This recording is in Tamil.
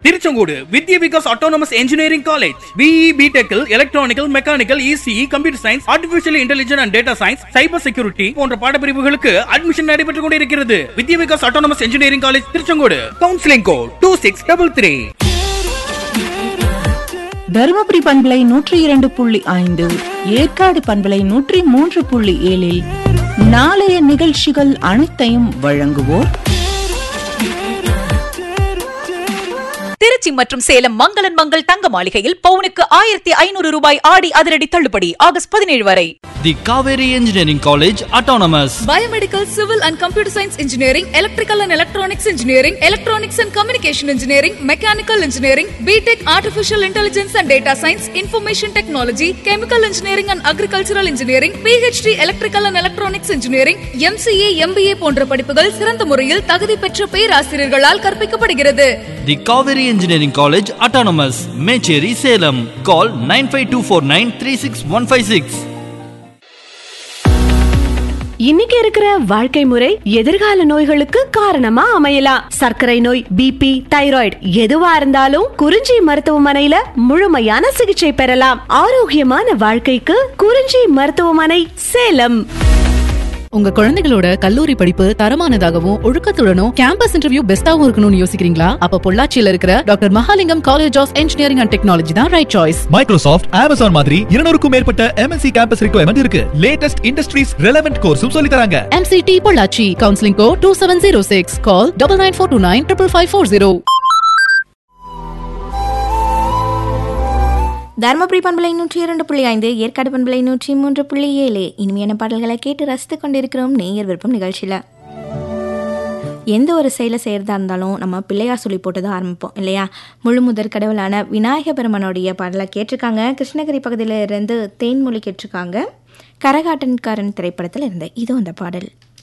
Tiruchengode Vidya Vikas autonomous engineering college. BE BTech electronical, mechanical, ECE, computer science, artificial intelligence and data science, cyber security போன்ற பாடப்பிரிவுகளுக்கு அட்மிஷன் நடைபெற்றுக் கொண்டிருக்கிறது. வித்யா Vikas autonomous engineering college Tiruchengode. Counselling code 2633. Dharmapuri பண்பலை 102.5, ஏற்காடு பண்பலை 103.7 நாளைய நிகழ்ச்சிகள் அனைத்தையும் வழங்குவோர் திருச்சி மற்றும் சேலம் மங்களன் மங்கள் தங்க மாளிகையில் பவுனுக்கு 1500 ரூபாய் ஆடி அதிரடி தள்ளுபடி ஆகஸ்ட் 17 வரை. The Kaveri Engineering College Autonomous. Biomedical, Civil and Computer Science Engineering, Electrical and Electronics Engineering, Electronics and Communication Engineering, Mechanical Engineering, BTech, Artificial Intelligence and Data Science, Information Technology, Chemical Engineering and Agricultural Engineering, PhD Electrical and Electronics Engineering, MCA, MBA போன்ற படிப்புகள் சிறந்த முறையில் தகுதி பெற்ற பேராசிரியர்களால் கற்பிக்கப்படுகிறது. The Kaveri Engineering College Autonomous, Mecheri, Salem. Call 9524936156. இன்னைக்கு இருக்கிற வாழ்க்கை முறை எதிர்கால நோய்களுக்கு காரணமா அமையலாம். சர்க்கரை நோய், BP, தைராய்டு எதுவா இருந்தாலும் குறிஞ்சி மருத்துவமனையில முழுமையான சிகிச்சை பெறலாம். ஆரோக்கியமான வாழ்க்கைக்கு குறிஞ்சி மருத்துவமனை, சேலம். உங்க குழந்தைகளோட கல்லூரி படிப்பு தரமானதாகவும் ஒழுக்கத்துடனும் கேம்பஸ் இன்டர்வியூ பெஸ்டாவும் இருக்கணும்னு யோசிக்கிறீங்களா? அப்ப பொள்ளாச்சியில இருக்கிற doctor Mahalingam college of engineering and technology தான் ரைட் சாய்ஸ். மைக்ரோசாஃப்ட், Amazon மாதிரி 200க்கும் மேற்பட்ட MNC கேம்பஸ் ரிக்வயர்மெண்ட் இருக்கு. லேட்டஸ்ட் இண்டஸ்ட்ரீஸ் ரெலவென்ட் கோர்ஸும் சொல்லி தராங்க. MCT பொள்ளாச்சி. Counselling code 2706. கால் 9942955540. தருமபுரி பண்பலை 102.5, ஏற்காடு பண்பலை 103.7 இனிமையான பாடல்களை கேட்டு ரசித்து கொண்டிருக்கிறோம் நேயர் விருப்பம் நிகழ்ச்சியில். எந்த ஒரு செயலை செய்கிறதா இருந்தாலும் நம்ம பிள்ளையார் சொல்லி போட்டு தான் ஆரம்பிப்போம் இல்லையா? முழு முதற் கடவுளான விநாயக பெருமானுடைய பாடலை கேட்டிருக்காங்க. கிருஷ்ணகிரி பகுதியில் இருந்து தேன்மொழி கேட்டிருக்காங்க. கரகாட்டன்காரன் திரைப்படத்தில் இருந்த இதோ அந்த பாடல்.